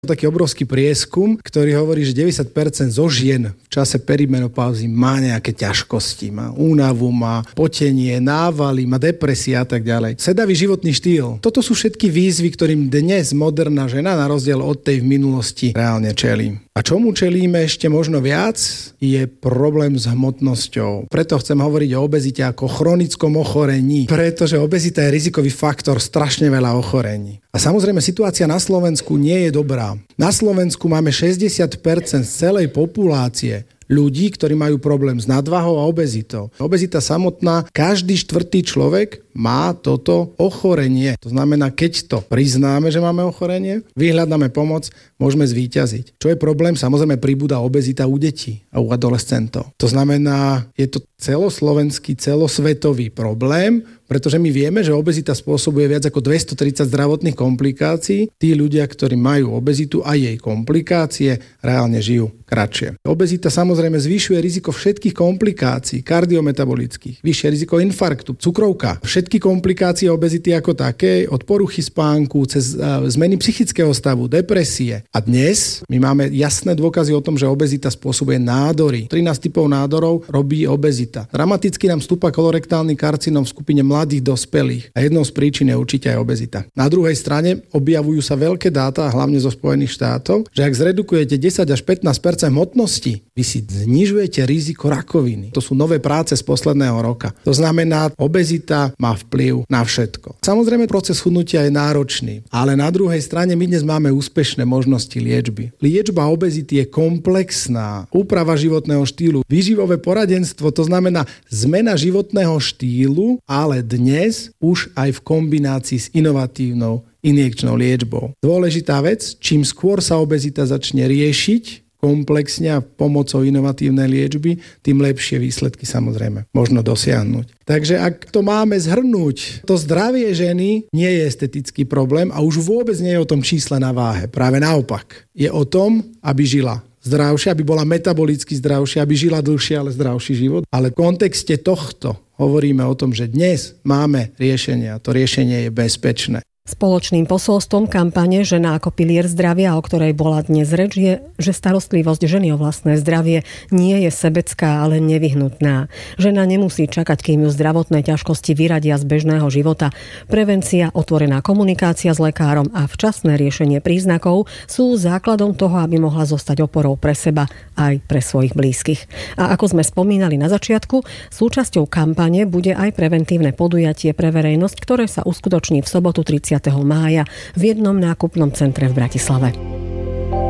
Taký obrovský prieskum, ktorý hovorí, že 90% zo žien v čase perimenopauzy má nejaké ťažkosti, má únavu, má potenie, návaly, má depresia a tak ďalej. Sedavý životný štýl. Toto sú všetky výzvy, ktorým dnes moderná žena, na rozdiel od tej v minulosti, reálne čelí. A čomu čelíme ešte možno viac, je problém s hmotnosťou. Preto chcem hovoriť o obezite ako chronickom ochorení, pretože obezita je rizikový faktor strašne veľa ochorení. A samozrejme situácia na Slovensku nie je dobrá. Na Slovensku máme 60% z celej populácie ľudí, ktorí majú problém s nadvahou a obezitou. Obezita samotná, každý štvrtý človek má toto ochorenie. To znamená, keď to priznáme, že máme ochorenie, vyhľadáme pomoc, môžeme zvíťaziť. Čo je problém? Samozrejme pribúda obezita u detí a u adolescentov. To znamená, je to celoslovenský, celosvetový problém, pretože my vieme, že obezita spôsobuje viac ako 230 zdravotných komplikácií. Tí ľudia, ktorí majú obezitu a jej komplikácie, reálne žijú kratšie. Obezita samozrejme zvyšuje riziko všetkých komplikácií kardiometabolických, vyššie riziko infarktu, cukrovka, všetky komplikácie obezity ako také, od poruchy spánku cez zmeny psychického stavu, depresie. A dnes my máme jasné dôkazy o tom, že obezita spôsobuje nádory. 13 typov nádorov robí obezita. Dramaticky nám stúpa kolorektálny karcinom v skupine mladých dospelých. A jednou z príčin je určite aj obezita. Na druhej strane objavujú sa veľké dáta, hlavne zo Spojených štátov, že ak zredukujete 10 až 15% hmotnosti, vy si znižujete riziko rakoviny. To sú nové práce z posledného roka. To znamená, obezita má vplyv na všetko. Samozrejme, proces chudnutia je náročný, ale na druhej strane my dnes máme úspešné možnosti liečby. Liečba obezity je komplexná. Úprava životného štýlu, výživové poradenstvo, to znamená zmena životného štýlu, ale dnes už aj v kombinácii s inovatívnou injekčnou liečbou. Dôležitá vec, čím skôr sa obezita začne riešiť komplexne a pomocou inovatívnej liečby, tým lepšie výsledky samozrejme možno dosiahnuť. Takže ak to máme zhrnúť, to zdravie ženy nie je estetický problém a už vôbec nie je o tom čísle na váhe. Práve naopak. Je o tom, aby žila zdravšie, aby bola metabolicky zdravšia, aby žila dlhšie, ale zdravší život. Ale v kontexte tohto hovoríme o tom, že dnes máme riešenie a to riešenie je bezpečné. Spoločným posolstvom kampane Žena ako pilier zdravia, o ktorej bola dnes reč, je, že starostlivosť ženy o vlastné zdravie nie je sebecká, ale nevyhnutná. Žena nemusí čakať, kým ju zdravotné ťažkosti vyradia z bežného života. Prevencia, otvorená komunikácia s lekárom a včasné riešenie príznakov sú základom toho, aby mohla zostať oporou pre seba aj pre svojich blízkych. A ako sme spomínali na začiatku, súčasťou kampane bude aj preventívne podujatie pre verejnosť, ktoré sa uskutoční v sobotu 30. mája v jednom nákupnom centre v Bratislave.